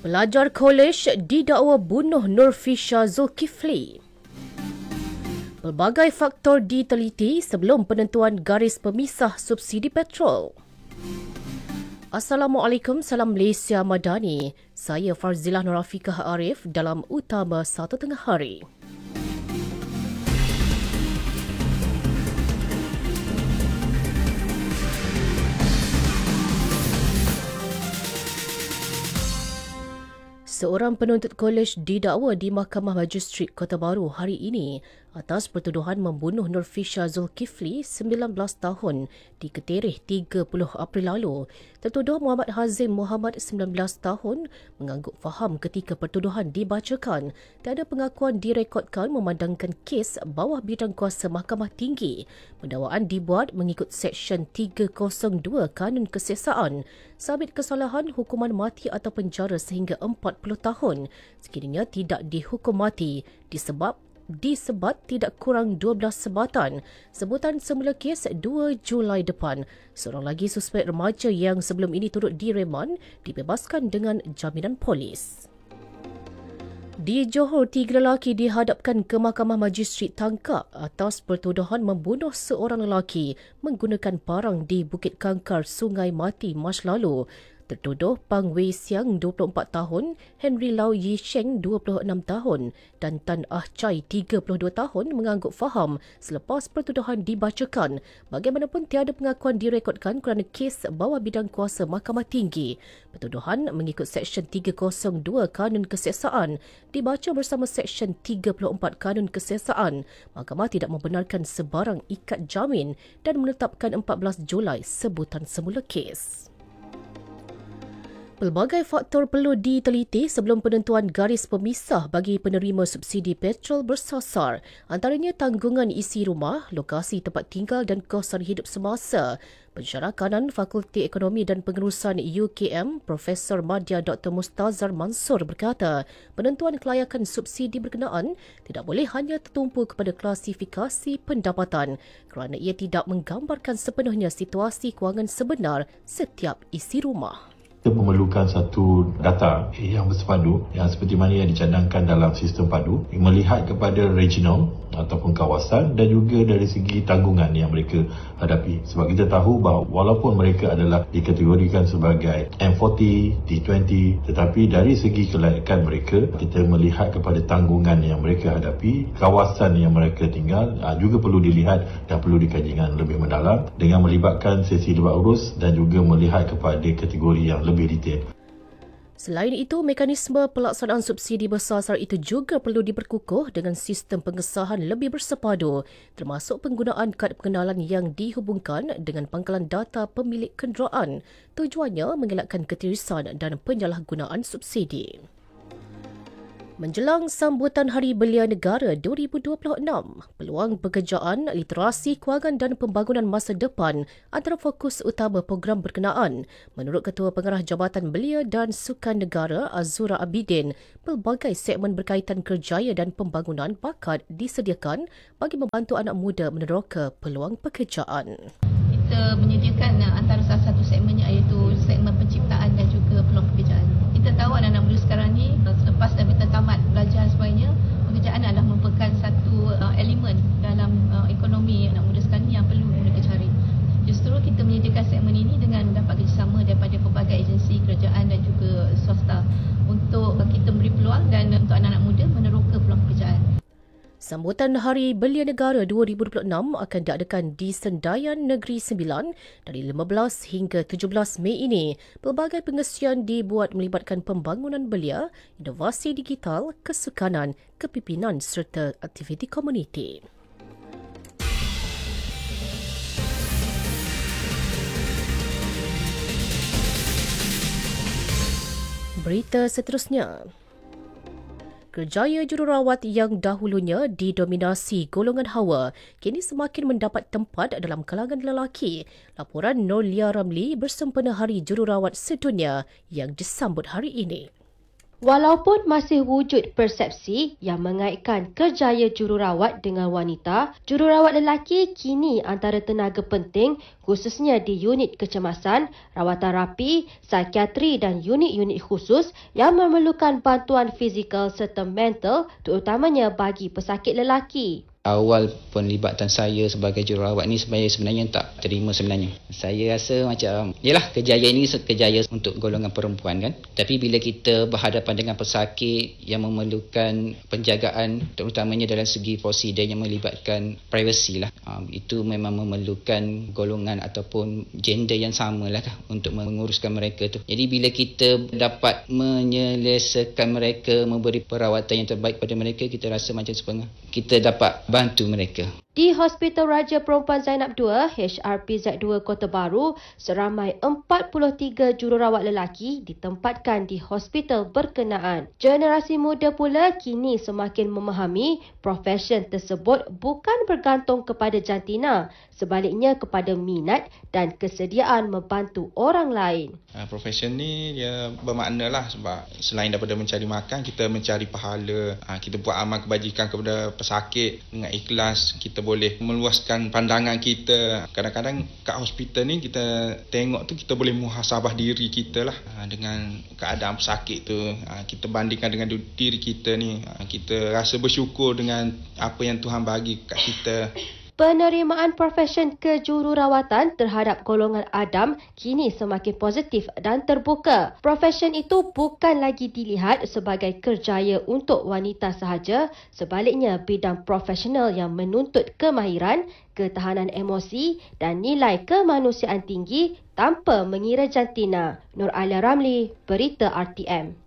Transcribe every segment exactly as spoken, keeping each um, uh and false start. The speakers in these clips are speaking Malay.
Pelajar kolej didakwa bunuh Nurfisha Zulkifli. Pelbagai faktor diteliti sebelum penentuan garis pemisah subsidi petrol. Assalamualaikum, salam Malaysia Madani. Saya Farzilah Nurafikah Arif dalam Utama Satu Tengah Hari. Seorang penuntut kolej didakwa di Mahkamah Majistret Kota Baru hari ini atas pertuduhan membunuh Nurfisha Zulkifli, sembilan belas tahun, di Ketereh tiga puluh April lalu. Tertuduh Muhammad Hazim Muhammad, sembilan belas tahun, mengangguk faham ketika pertuduhan dibacakan. Tiada pengakuan direkodkan memandangkan kes bawah bidang kuasa Mahkamah Tinggi. Pendakwaan dibuat mengikut Seksyen tiga kosong dua Kanun Kesiasaan. Sabit kesalahan, hukuman mati atau penjara sehingga empat puluh tahun. Sekiranya tidak dihukum mati disebab disebat tidak kurang dua belas sebatan. Sebutan semula kes dua Julai depan. Seorang lagi suspek remaja yang sebelum ini turut direman dibebaskan dengan jaminan polis. Di Johor, tiga lelaki dihadapkan ke Mahkamah Majistret Tangkak atas pertuduhan membunuh seorang lelaki menggunakan parang di Bukit Kangkar, Sungai Mati, Mac lalu. Tertuduh Pang Wei Siang, dua puluh empat tahun, Henry Lau Yi Sheng, dua puluh enam tahun dan Tan Ah Chai, tiga puluh dua tahun, mengangguk faham selepas pertuduhan dibacakan. Bagaimanapun tiada pengakuan direkodkan kerana kes bawah bidang kuasa Mahkamah Tinggi. Pertuduhan mengikut Seksyen tiga kosong dua Kanun Kesiasaan dibaca bersama Seksyen tiga puluh empat Kanun Kesiasaan. Mahkamah tidak membenarkan sebarang ikat jamin dan menetapkan empat belas Julai sebutan semula kes. Pelbagai faktor perlu diteliti sebelum penentuan garis pemisah bagi penerima subsidi petrol bersasar. Antaranya tanggungan isi rumah, lokasi tempat tinggal dan kos hidup semasa. Pensyarah Kanan Fakulti Ekonomi dan Pengurusan U K M, Profesor Madya Doktor Mustazar Mansur berkata, penentuan kelayakan subsidi berkenaan tidak boleh hanya tertumpu kepada klasifikasi pendapatan kerana ia tidak menggambarkan sepenuhnya situasi kewangan sebenar setiap isi rumah. Kita memerlukan satu data yang bersepadu yang seperti mana yang dicadangkan dalam sistem padu, melihat kepada regional ataupun kawasan dan juga dari segi tanggungan yang mereka hadapi. Sebab kita tahu bahawa walaupun mereka adalah dikategorikan sebagai M empat puluh, T dua puluh, tetapi dari segi kelayakan mereka, kita melihat kepada tanggungan yang mereka hadapi, kawasan yang mereka tinggal juga perlu dilihat dan perlu dikaji dengan lebih mendalam dengan melibatkan sesi debat urus dan juga melihat kepada kategori yang lebih lebih detail. Selain itu, mekanisme pelaksanaan subsidi bersasar itu juga perlu diperkukuh dengan sistem pengesahan lebih bersepadu, termasuk penggunaan kad pengenalan yang dihubungkan dengan pangkalan data pemilik kenderaan. Tujuannya mengelakkan ketirisan dan penyalahgunaan subsidi. Menjelang sambutan Hari Belia Negara dua ribu dua puluh enam, peluang pekerjaan, literasi kewangan dan pembangunan masa depan antara fokus utama program berkenaan. Menurut Ketua Pengarah Jabatan Belia dan Sukan Negara Azura Abidin, pelbagai segmen berkaitan kerjaya dan pembangunan bakat disediakan bagi membantu anak muda meneroka peluang pekerjaan. Kita menyediakan antara salah satu segmennya iaitu segmen penciptaan dan juga peluang pekerjaan. Kita tahu anak-anak muda sekarang ni selepas daripada tamat belajar dan sebagainya, pekerjaan adalah merupakan satu uh, elemen dalam uh, ekonomi anak muda sekarang ni yang perlu mereka cari. Justru kita menyediakan segmen ini dengan mendapat kerjasama daripada pelbagai agensi kerajaan dan juga swasta untuk kita beri peluang dan untuk anak-anak muda meneroka peluang pekerjaan. Sambutan Hari Belia Negara dua ribu dua puluh enam akan diadakan di Sendayan Negeri Sembilan dari lima belas hingga tujuh belas Mei ini. Pelbagai pengesian dibuat melibatkan pembangunan belia, inovasi digital, kesukanan, kepimpinan serta aktiviti komuniti. Berita seterusnya. Kerjaya jururawat yang dahulunya didominasi golongan hawa kini semakin mendapat tempat dalam kalangan lelaki. Laporan Norlia Ramli bersempena Hari Jururawat Sedunia yang disambut hari ini. Walaupun masih wujud persepsi yang mengaitkan kerjaya jururawat dengan wanita, jururawat lelaki kini antara tenaga penting khususnya di unit kecemasan, rawatan rapi, psikiatri dan unit-unit khusus yang memerlukan bantuan fizikal serta mental terutamanya bagi pesakit lelaki. Awal penlibatan saya sebagai jururawat ni sebenarnya sebenarnya tak terima sebenarnya. Saya rasa macam, yalah kejayaan ini kejayaan untuk golongan perempuan kan. Tapi bila kita berhadapan dengan pesakit yang memerlukan penjagaan terutamanya dalam segi prosedur yang melibatkan privasi lah. Ha, itu memang memerlukan golongan ataupun gender yang sama lah untuk menguruskan mereka tu. Jadi bila kita dapat menyelesaikan mereka, memberi perawatan yang terbaik pada mereka, kita rasa macam sebenarnya kita dapat bantu mereka. Di Hospital Raja Perempuan Zainab dua, H R P Z dua Kota Baru, seramai empat puluh tiga jururawat lelaki ditempatkan di hospital berkenaan. Generasi muda pula kini semakin memahami profesen tersebut bukan bergantung kepada jantina, sebaliknya kepada minat dan kesediaan membantu orang lain. Uh, profesen ni dia bermakna lah sebab selain daripada mencari makan, kita mencari pahala, uh, kita buat amal kebajikan kepada pesakit dengan ikhlas, kita boleh meluaskan pandangan kita. Kadang-kadang kat hospital ni kita tengok tu kita boleh muhasabah diri kita lah uh, dengan keadaan pesakit tu. Uh, kita bandingkan dengan diri kita ni, uh, kita rasa bersyukur dengan apa yang Tuhan bagi kat kita. Penerimaan profesen kejururawatan terhadap golongan Adam kini semakin positif dan terbuka. Profesen itu bukan lagi dilihat sebagai kerjaya untuk wanita sahaja, sebaliknya bidang profesional yang menuntut kemahiran, ketahanan emosi dan nilai kemanusiaan tinggi tanpa mengira jantina. Nur Alia Ramli, Berita R T M.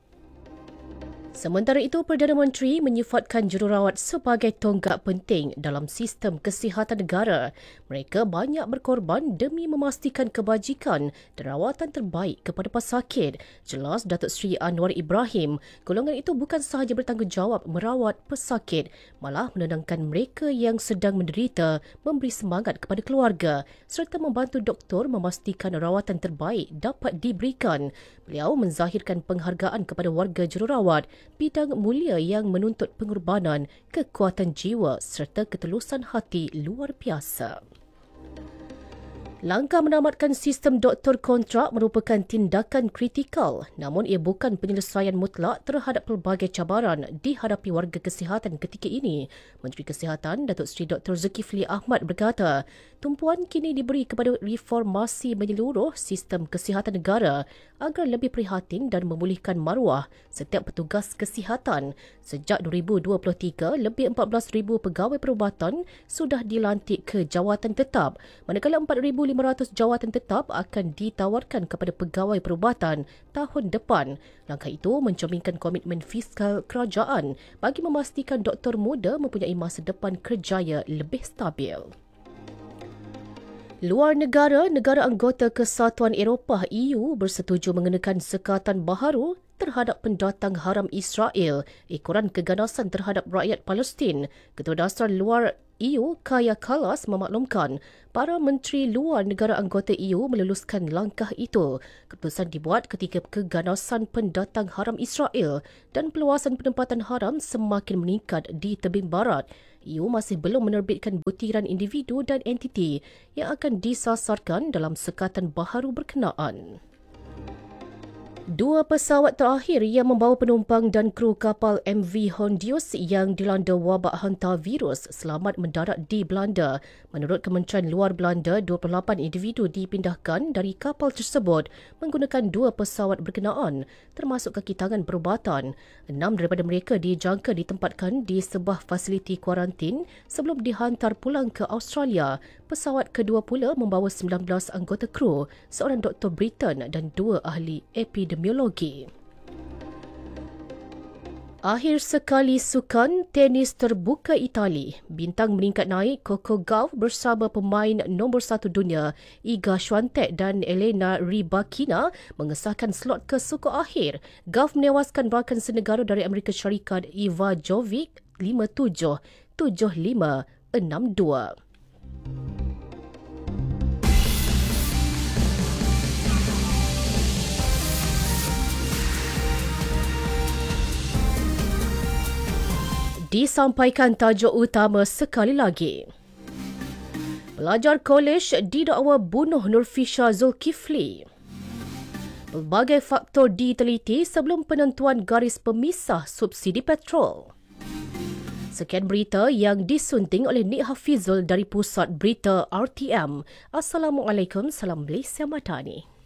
Sementara itu, Perdana Menteri menyifatkan jururawat sebagai tonggak penting dalam sistem kesihatan negara. Mereka banyak berkorban demi memastikan kebajikan dan rawatan terbaik kepada pesakit. Jelas Datuk Seri Anwar Ibrahim, golongan itu bukan sahaja bertanggungjawab merawat pesakit, malah menenangkan mereka yang sedang menderita, memberi semangat kepada keluarga serta membantu doktor memastikan rawatan terbaik dapat diberikan. Beliau menzahirkan penghargaan kepada warga jururawat bidang mulia yang menuntut pengorbanan, kekuatan jiwa serta ketelusan hati luar biasa. Langkah menamatkan sistem doktor kontrak merupakan tindakan kritikal, namun ia bukan penyelesaian mutlak terhadap pelbagai cabaran dihadapi warga kesihatan ketika ini. Menteri Kesihatan Datuk Seri Doktor Zulkifli Ahmad berkata, tumpuan kini diberi kepada reformasi menyeluruh sistem kesihatan negara agar lebih prihatin dan memulihkan maruah setiap petugas kesihatan. Sejak dua ribu dua puluh tiga, lebih empat belas ribu pegawai perubatan sudah dilantik ke jawatan tetap, manakala empat ribu lima ratus jawatan tetap akan ditawarkan kepada pegawai perubatan tahun depan. Langkah itu mencerminkan komitmen fiskal kerajaan bagi memastikan doktor muda mempunyai masa depan kerjaya lebih stabil. Luar negara, negara anggota Kesatuan Eropah E U bersetuju mengenakan sekatan baharu terhadap pendatang haram Israel, ekoran keganasan terhadap rakyat Palestin. Ketua Dasar Luar E U, Kaja Kallas, memaklumkan para menteri luar negara anggota E U meluluskan langkah itu. Keputusan dibuat ketika keganasan pendatang haram Israel dan peluasan penempatan haram semakin meningkat di tebing barat. E U masih belum menerbitkan butiran individu dan entiti yang akan disasarkan dalam sekatan baharu berkenaan. Dua pesawat terakhir yang membawa penumpang dan kru kapal M V Hondius yang dilanda wabak hantavirus selamat mendarat di Belanda. Menurut Kementerian Luar Belanda, dua puluh lapan individu dipindahkan dari kapal tersebut menggunakan dua pesawat berkenaan, termasuk kaki tangan perubatan. Enam daripada mereka dijangka ditempatkan di sebuah fasiliti kuarantin sebelum dihantar pulang ke Australia. Pesawat kedua pula membawa sembilan belas anggota kru, seorang doktor Britain dan dua ahli epidemiologi. Akhir sekali sukan tenis terbuka Itali. Bintang meningkat naik Coco Gauff bersama pemain nombor satu dunia Iga Swiatek dan Elena Rybakina mengesahkan slot ke suku akhir. Gauff menewaskan rakan senegara dari Amerika Syarikat Iva Jovic lima tujuh, tujuh lima, enam dua. Disampaikan tajuk utama sekali lagi. Pelajar kolej didakwa bunuh Nurfisha Zulkifli. Pelbagai faktor diteliti sebelum penentuan garis pemisah subsidi petrol. Sekian berita yang disunting oleh Nik Hafizul dari Pusat Berita R T M. Assalamualaikum, salam Malaysia Madani.